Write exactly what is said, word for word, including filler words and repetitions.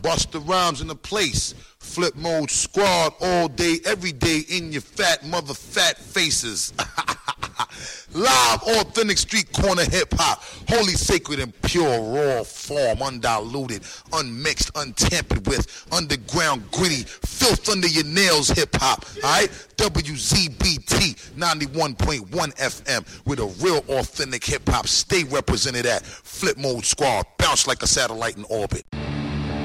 Busta Rhymes in the place. Flip Mode Squad all day, every day in your fat mother fat faces. Live, authentic street corner hip hop. Holy, sacred, and pure, raw form. Undiluted, unmixed, untampered with. Underground, gritty, filth under your nails hip hop. Alright? W Z B T ninety-one point one F M with a real authentic hip hop. Stay represented at Flip Mode Squad. Bounce like a satellite in orbit.